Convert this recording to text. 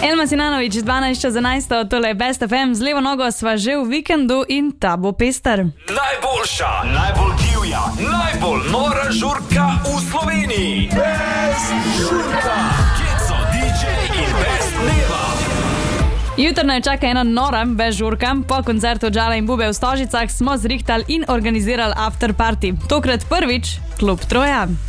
Elma Sinanović, 12:11, tole je Best FM, z levo nogo sva že v vikendu in ta bo pester. Najboljša, najbolj divja, najbolj nora žurka v Sloveniji. Best žurka. Keco, DJ in Best Neva. Jutro naj čaka ena nora Best žurka. Po koncertu Džala in Bube v Stožicah smo zrihtali in organizirali after party. Tokrat prvič klub Troja.